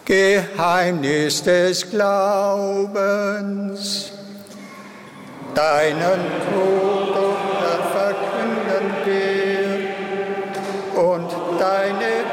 Geheimnis des Glaubens, deinen Tod, o Herr, verkünden wir und deine